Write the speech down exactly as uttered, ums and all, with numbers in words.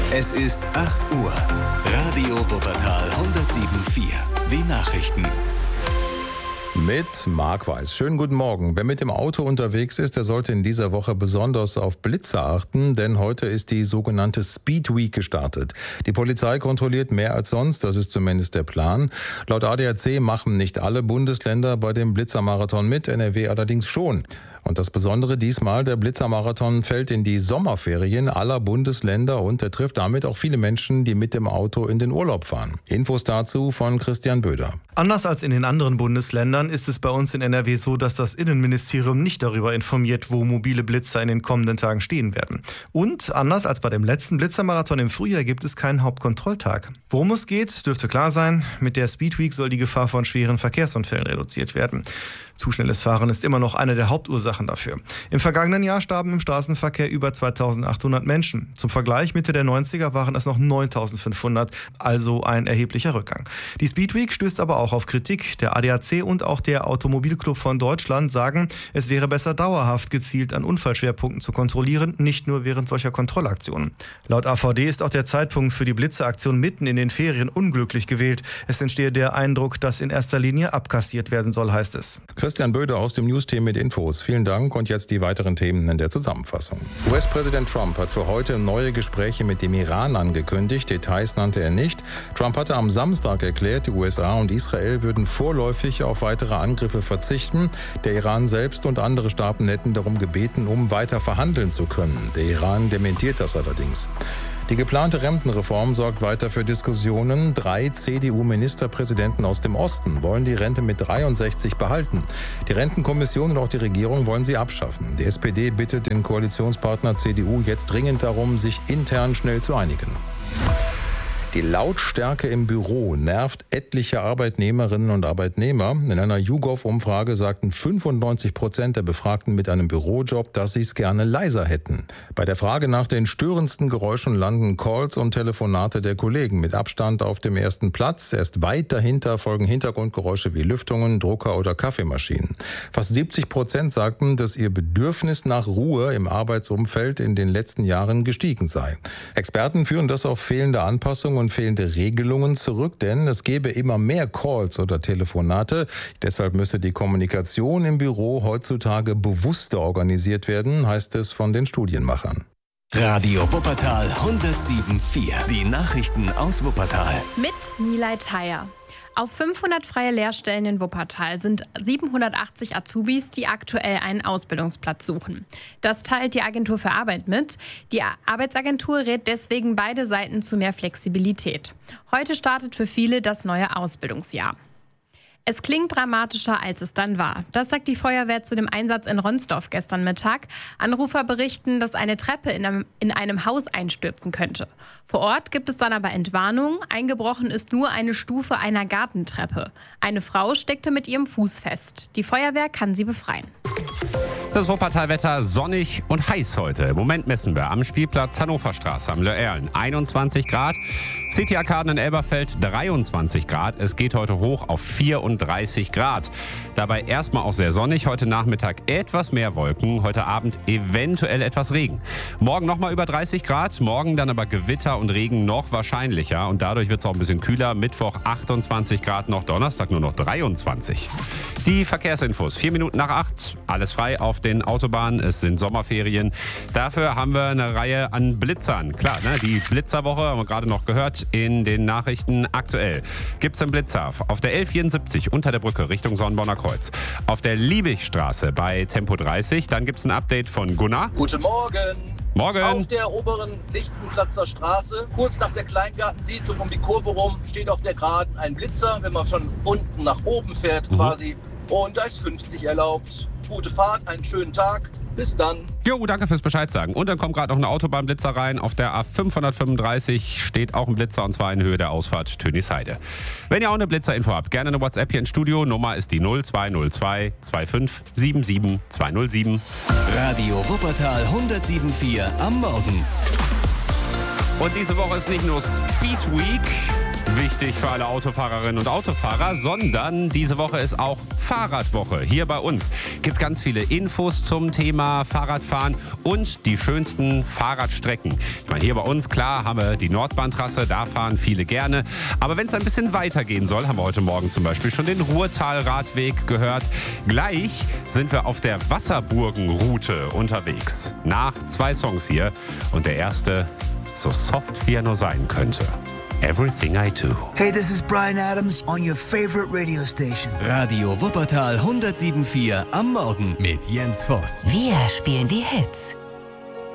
Es ist acht Uhr. Radio Wuppertal hundertsieben Komma vier. Die Nachrichten. Mit Marc Weiß. Schönen guten Morgen. Wer mit dem Auto unterwegs ist, der sollte in dieser Woche besonders auf Blitzer achten, denn heute ist die sogenannte Speed Week gestartet. Die Polizei kontrolliert mehr als sonst, das ist zumindest der Plan. Laut A D A C machen nicht alle Bundesländer bei dem Blitzermarathon mit, N R W allerdings schon. Und das Besondere diesmal, der Blitzermarathon fällt in die Sommerferien aller Bundesländer und er trifft damit auch viele Menschen, die mit dem Auto in den Urlaub fahren. Infos dazu von Christian Böder. Anders als in den anderen Bundesländern ist es bei uns in N R W so, dass das Innenministerium nicht darüber informiert, wo mobile Blitzer in den kommenden Tagen stehen werden. Und anders als bei dem letzten Blitzermarathon im Frühjahr gibt es keinen Hauptkontrolltag. Worum es geht, dürfte klar sein. Mit der Speed Week soll die Gefahr von schweren Verkehrsunfällen reduziert werden. Zu schnelles Fahren ist immer noch eine der Hauptursachen dafür. Im vergangenen Jahr starben im Straßenverkehr über zweitausendachthundert Menschen. Zum Vergleich, Mitte der neunziger waren es noch neuntausendfünfhundert, also ein erheblicher Rückgang. Die Speed Week stößt aber auch auf Kritik. Der A D A C und auch der Automobilclub von Deutschland sagen, es wäre besser dauerhaft gezielt an Unfallschwerpunkten zu kontrollieren, nicht nur während solcher Kontrollaktionen. Laut A V D ist auch der Zeitpunkt für die Blitzeraktion mitten in den Ferien unglücklich gewählt. Es entstehe der Eindruck, dass in erster Linie abkassiert werden soll, heißt es. Christian Böder aus dem News-Team mit Infos. Vielen Dank und jetzt die weiteren Themen in der Zusammenfassung. U S-Präsident Trump hat für heute neue Gespräche mit dem Iran angekündigt. Details nannte er nicht. Trump hatte am Samstag erklärt, die U S A und Israel würden vorläufig auf weitere Angriffe verzichten. Der Iran selbst und andere Staaten hätten darum gebeten, um weiter verhandeln zu können. Der Iran dementiert das allerdings. Die geplante Rentenreform sorgt weiter für Diskussionen. Drei C D U-Ministerpräsidenten aus dem Osten wollen die Rente mit dreiundsechzig behalten. Die Rentenkommission und auch die Regierung wollen sie abschaffen. Die S P D bittet den Koalitionspartner C D U jetzt dringend darum, sich intern schnell zu einigen. Die Lautstärke im Büro nervt etliche Arbeitnehmerinnen und Arbeitnehmer. In einer YouGov-Umfrage sagten fünfundneunzig Prozent der Befragten mit einem Bürojob, dass sie es gerne leiser hätten. Bei der Frage nach den störendsten Geräuschen landen Calls und Telefonate der Kollegen mit Abstand auf dem ersten Platz. Erst weit dahinter folgen Hintergrundgeräusche wie Lüftungen, Drucker oder Kaffeemaschinen. Fast siebzig Prozent sagten, dass ihr Bedürfnis nach Ruhe im Arbeitsumfeld in den letzten Jahren gestiegen sei. Experten führen das auf fehlende Anpassung und fehlende Regelungen zurück, denn es gäbe immer mehr Calls oder Telefonate. Deshalb müsse die Kommunikation im Büro heutzutage bewusster organisiert werden, heißt es von den Studienmachern. Radio Wuppertal hundertsieben Komma vier. Die Nachrichten aus Wuppertal. Mit Nilay Thayer. Auf fünfhundert freie Lehrstellen in Wuppertal sind siebenhundertachtzig Azubis, die aktuell einen Ausbildungsplatz suchen. Das teilt die Agentur für Arbeit mit. Die Arbeitsagentur rät deswegen beide Seiten zu mehr Flexibilität. Heute startet für viele das neue Ausbildungsjahr. Es klingt dramatischer, als es dann war. Das sagt die Feuerwehr zu dem Einsatz in Ronsdorf gestern Mittag. Anrufer berichten, dass eine Treppe in einem, in einem Haus einstürzen könnte. Vor Ort gibt es dann aber Entwarnung. Eingebrochen ist nur eine Stufe einer Gartentreppe. Eine Frau steckte mit ihrem Fuß fest. Die Feuerwehr kann sie befreien. Das Wuppertalwetter sonnig und heiß heute. Im Moment messen wir am Spielplatz Hannoverstraße am Löerlen einundzwanzig Grad. City-Arkaden in Elberfeld dreiundzwanzig Grad. Es geht heute hoch auf vierunddreißig Grad. Dabei erstmal auch sehr sonnig. Heute Nachmittag etwas mehr Wolken. Heute Abend eventuell etwas Regen. Morgen nochmal über dreißig Grad. Morgen dann aber Gewitter und Regen noch wahrscheinlicher. Und dadurch wird es auch ein bisschen kühler. Mittwoch achtundzwanzig Grad noch. Donnerstag nur noch dreiundzwanzig. Die Verkehrsinfos. Vier Minuten nach acht. Alles frei auf den Autobahnen. Es sind Sommerferien. Dafür haben wir eine Reihe an Blitzern. Klar, ne? Die Blitzerwoche haben wir gerade noch gehört in den Nachrichten. Aktuell gibt es einen Blitzer auf der L vierundsiebzig unter der Brücke Richtung Sonnenborner Kreuz. Auf der Liebigstraße bei Tempo dreißig. Dann gibt es ein Update von Gunnar. Guten Morgen. Morgen. Auf der oberen Lichtenplatzer Straße, kurz nach der Kleingartensiedlung um die Kurve rum, steht auf der Geraden ein Blitzer, wenn man von unten nach oben fährt mhm. quasi. Und da ist fünfzig erlaubt. Gute Fahrt, einen schönen Tag. Bis dann. Jo, danke fürs Bescheid sagen. Und dann kommt gerade noch ein Autobahnblitzer rein. Auf der A fünfhundertfünfunddreißig steht auch ein Blitzer und zwar in Höhe der Ausfahrt Tönisheide. Wenn ihr auch eine Blitzerinfo habt, gerne eine WhatsApp hier ins Studio. Nummer ist die null zwei null zwei zwei fünf sieben sieben zwei null sieben. Radio Wuppertal hundertsieben Komma vier am Morgen. Und diese Woche ist nicht nur Speed Week, wichtig für alle Autofahrerinnen und Autofahrer, sondern diese Woche ist auch Fahrradwoche. Hier bei uns gibt ganz viele Infos zum Thema Fahrradfahren und die schönsten Fahrradstrecken. Ich meine, hier bei uns, klar, haben wir die Nordbahntrasse, da fahren viele gerne. Aber wenn es ein bisschen weitergehen soll, haben wir heute Morgen zum Beispiel schon den Ruhrtal-Radweg gehört. Gleich sind wir auf der Wasserburgen-Route unterwegs. Nach zwei Songs hier und der erste, so soft wie er nur sein könnte. Everything I Do. Hey, this is Bryan Adams on your favorite radio station. Radio Wuppertal hundertsieben Komma vier am Morgen mit Jens Voss. Wir spielen die Hits.